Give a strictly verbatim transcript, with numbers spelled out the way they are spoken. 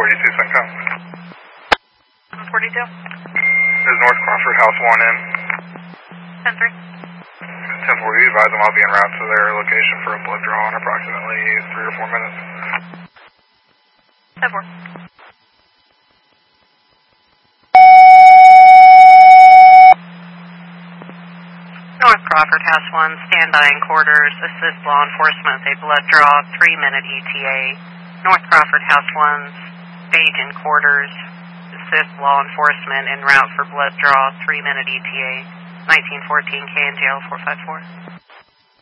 forty-two, Syncom. one forty-two. There's North Crawford, House one in. ten three. ten four, you advise them I'll be en route to their location for a blood draw in approximately three or four minutes. ten four. North Crawford, House one, standby in quarters, assist law enforcement with a blood draw, three minute E T A. North Crawford, House one, stage in quarters, assist law enforcement en route for blood draw, three minute E T A. nineteen fourteen K N G L four five four.